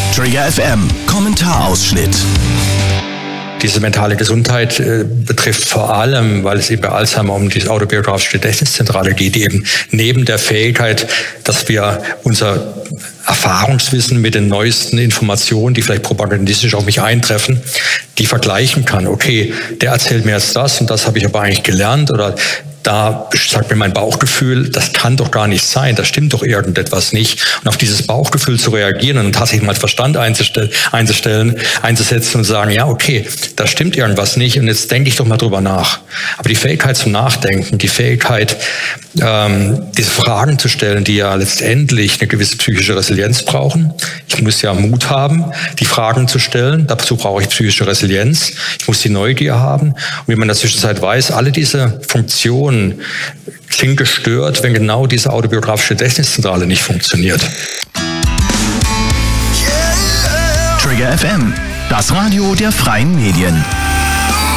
Trigger FM, Kommentarausschnitt. Diese mentale Gesundheit betrifft vor allem, weil es eben bei Alzheimer um die autobiografische Gedächtniszentrale geht, eben neben der Fähigkeit, dass wir unser Erfahrungswissen mit den neuesten Informationen, die vielleicht propagandistisch auf mich eintreffen, die vergleichen kann. Okay, der erzählt mir jetzt das und das habe ich aber eigentlich gelernt, oder da sagt mir mein Bauchgefühl, das kann doch gar nicht sein, da stimmt doch irgendetwas nicht. Und auf dieses Bauchgefühl zu reagieren und tatsächlich mal Verstand einzusetzen und sagen, ja, okay, da stimmt irgendwas nicht und jetzt denke ich doch mal drüber nach. Aber die Fähigkeit zum Nachdenken, die Fähigkeit, diese Fragen zu stellen, die ja letztendlich eine gewisse psychische Resilienz brauchen. Ich muss ja Mut haben, die Fragen zu stellen. Dazu brauche ich psychische Resilienz. Ich muss die Neugier haben. Und wie man in der Zwischenzeit weiß, alle diese Funktionen sind gestört, wenn genau diese autobiografische Gedächtniszentrale nicht funktioniert. Trigger FM, das Radio der freien Medien.